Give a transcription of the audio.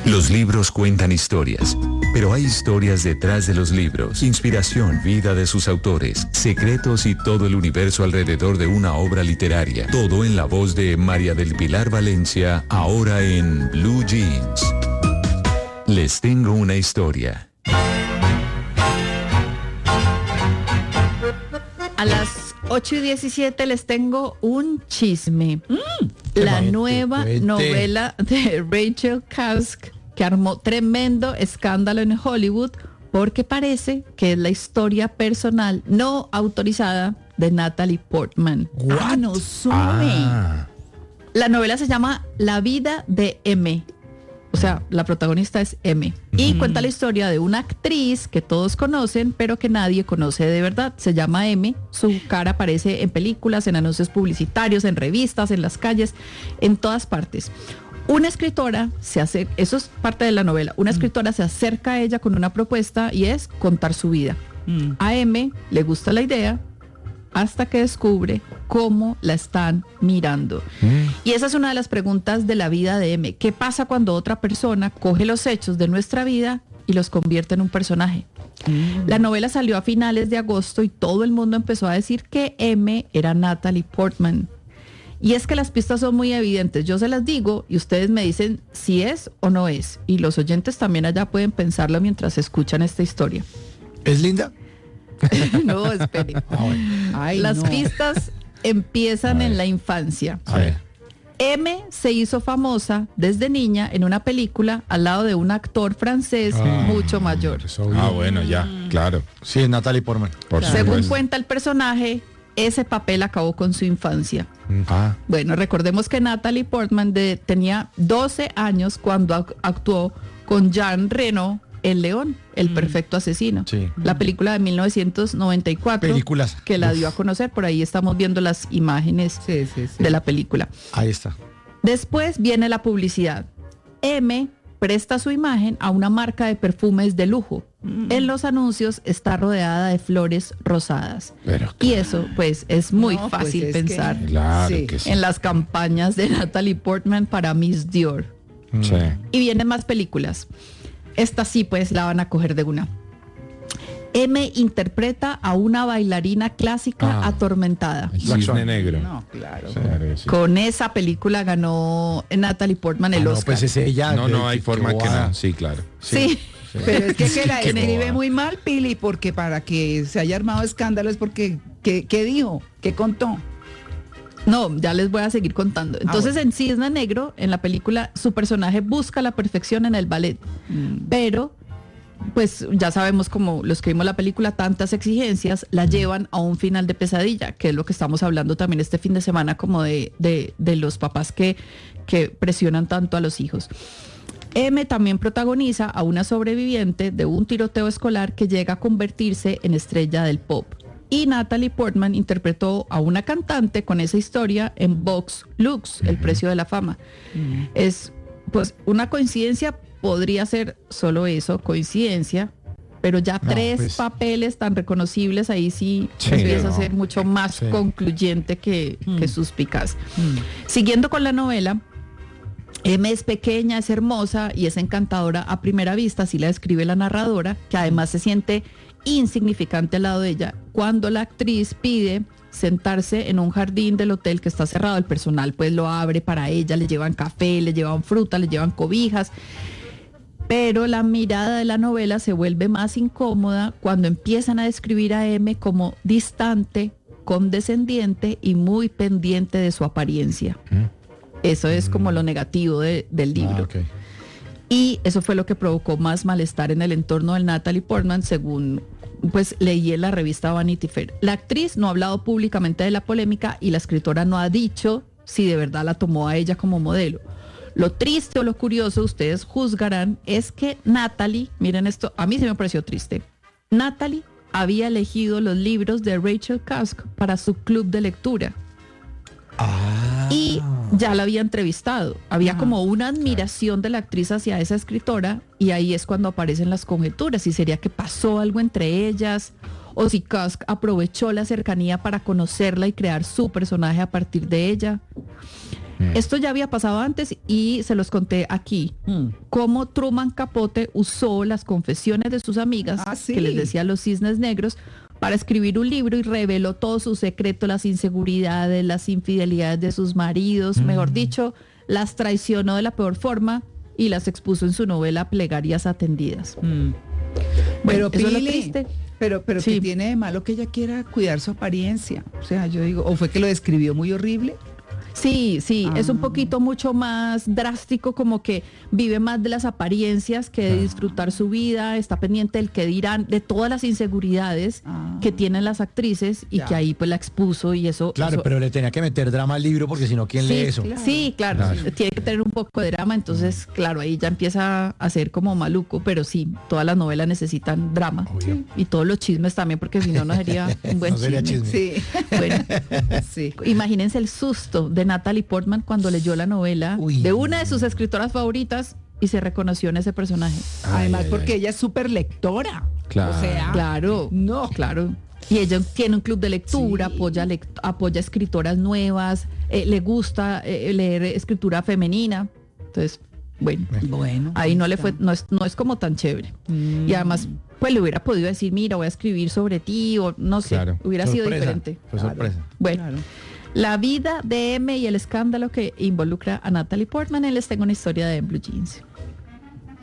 Los libros cuentan historias, pero hay historias detrás de los libros, inspiración, vida de sus autores, secretos y todo el universo alrededor de una obra literaria. Todo en la voz de María del Pilar Valencia, ahora en Blue Jeans. Les tengo una historia. A las 8:17 les tengo un chisme. La nueva novela de Rachel Cusk, que armó tremendo escándalo en Hollywood porque parece que es la historia personal no autorizada de Natalie Portman. No sabe. La novela se llama La vida de M. O sea, la protagonista es M. Y cuenta la historia de una actriz que todos conocen, pero que nadie conoce de verdad. Se llama M. Su cara aparece en películas, en anuncios publicitarios, en revistas, en las calles, en todas partes. Una escritora se hace, eso es parte de la novela, una escritora se acerca a ella con una propuesta y es contar su vida. A M le gusta la idea hasta que descubre cómo la están mirando. Y esa es una de las preguntas de la vida de M. ¿Qué pasa cuando otra persona coge los hechos de nuestra vida y los convierte en un personaje? La novela salió a finales de agosto y todo el mundo empezó a decir que M era Natalie Portman. Y es que las pistas son muy evidentes. Yo se las digo y ustedes me dicen si es o no es. Y los oyentes también allá pueden pensarlo mientras escuchan esta historia. ¿Es linda? No, espere. Las pistas empiezan en la infancia. A ver. M se hizo famosa desde niña en una película al lado de un actor francés mucho mayor. Bueno, ya, claro. Sí, es Natalie Portman. Según cuenta el personaje, ese papel acabó con su infancia. Bueno, recordemos que Natalie Portman tenía 12 años cuando actuó con Jean Reno en León, el perfecto asesino. Sí. La película de 1994. Películas. Que la dio a conocer. Por ahí estamos viendo las imágenes de la película. Ahí está. Después viene la publicidad. M presta su imagen a una marca de perfumes de lujo. En los anuncios está rodeada de flores rosadas. Y eso, pues, es muy fácil pensar en las campañas de Natalie Portman para Miss Dior. Sí. Y vienen más películas. Esta sí, pues, la van a coger de una. M interpreta a una bailarina clásica atormentada. El Cisne Negro. No, claro. Sí. Con esa película ganó Natalie Portman el Oscar. No, pues es ella. No hay forma que no. Sí, claro. Sí. Pero es que la Qué escribe boba. muy mal, Pili, porque para que se haya armado escándalo es porque, ¿qué dijo? ¿Qué contó? No, ya les voy a seguir contando. Entonces, en Cisne Negro, en la película, su personaje busca la perfección en el ballet. Pero, pues ya sabemos, como los que vimos la película, tantas exigencias la llevan a un final de pesadilla, que es lo que estamos hablando también este fin de semana, como de los papás que presionan tanto a los hijos. M también protagoniza a una sobreviviente de un tiroteo escolar que llega a convertirse en estrella del pop. Y Natalie Portman interpretó a una cantante con esa historia en Vox Lux, El precio de la fama. Es, pues, una coincidencia, podría ser solo eso, coincidencia, pero ya tres papeles tan reconocibles, ahí sí empieza a ser mucho más concluyente que suspicaz. Siguiendo con la novela, M es pequeña, es hermosa y es encantadora a primera vista, así la describe la narradora, que además se siente insignificante al lado de ella. Cuando la actriz pide sentarse en un jardín del hotel que está cerrado, el personal pues lo abre para ella, le llevan café, le llevan fruta, le llevan cobijas. Pero la mirada de la novela se vuelve más incómoda cuando empiezan a describir a M como distante, condescendiente y muy pendiente de su apariencia. Eso es como lo negativo del libro. Y eso fue lo que provocó más malestar en el entorno de Natalie Portman, según pues leí en la revista Vanity Fair. La actriz no ha hablado públicamente de la polémica y la escritora no ha dicho si de verdad la tomó a ella como modelo. Lo triste o lo curioso, ustedes juzgarán, es que Natalie, miren esto, a mí se me pareció triste. Natalie había elegido los libros de Rachel Cusk para su club de lectura. Y ya la había entrevistado. Había como una admiración de la actriz hacia esa escritora y ahí es cuando aparecen las conjeturas. Si sería que pasó algo entre ellas o si Cusk aprovechó la cercanía para conocerla y crear su personaje a partir de ella. Esto ya había pasado antes y se los conté aquí. Cómo Truman Capote usó las confesiones de sus amigas, ¿sí? que les decía los cisnes negros, para escribir un libro y reveló todo su secreto, las inseguridades, las infidelidades de sus maridos, mejor dicho, las traicionó de la peor forma y las expuso en su novela Plegarias Atendidas. Bueno, Pero eso es lo Pili, triste. pero Sí. ¿qué tiene de malo que ella quiera cuidar su apariencia? O sea, yo digo, ¿o fue que lo describió muy horrible? Sí, es un poquito mucho más drástico, como que vive más de las apariencias que de disfrutar su vida, está pendiente del que dirán, de todas las inseguridades que tienen las actrices y Ya. que ahí pues la expuso y eso. Claro, eso- pero le tenía que meter drama al libro porque si no, ¿quién lee eso? Sí, claro, tiene que tener un poco de drama, entonces, claro, ahí ya empieza a ser como maluco, pero sí, todas las novelas necesitan drama. Obvio. Y todos los chismes también, porque si no, no sería un buen No sería chisme. chisme. Sí, Bueno, sí. imagínense el susto de Natalie Portman cuando leyó la novela Uy. de una de sus escritoras favoritas y se reconoció en ese personaje. Además, ay, porque ay. ella es súper lectora. Claro. O sea, Claro, no. claro. Y ella tiene un club de lectura, Sí. apoya escritoras nuevas, le gusta leer escritura femenina. Entonces, bueno, Bueno. ahí no le fue, no es como tan chévere. Y además, pues le hubiera podido decir, mira, voy a escribir sobre ti, o no sé, Claro. hubiera sido Sorpresa, diferente. Fue sorpresa. Bueno, Claro. la vida de M y el escándalo que involucra a Natalie Portman. Les tengo una historia de Blue Jeans.